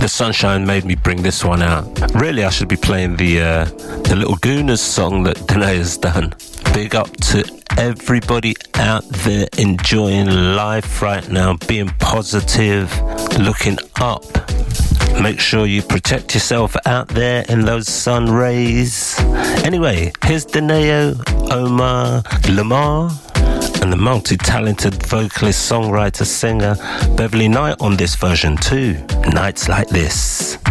sunshine made me bring this one out. Really, I should be playing the Little Gooners song that Danae has done. Big up to everybody out there enjoying life right now, being positive, looking up. Make sure you protect yourself out there in those sun rays. Anyway, here's Danae Omar Lamar and the multi-talented vocalist, songwriter, singer Beverly Knight on this version too. Nights Like This.